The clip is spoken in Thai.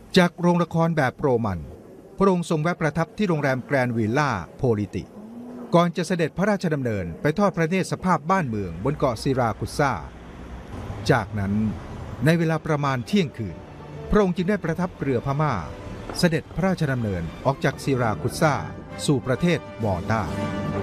จากโรงละครแบบโรมันพระองค์ทรงแวะประทับที่โรงแรมแกรนด์วิลล่าโพลิติก่อนจะเสด็จพระราชดำเนินไปทอดพระเนตรสภาพบ้านเมืองบนเกาะซิราคุซาจากนั้นในเวลาประมาณเที่ยงคืนพระองค์จึงได้ประทับเรือพม่าเสด็จพระราชดำเนินออกจากซิราคุซาสู่ประเทศมอลตา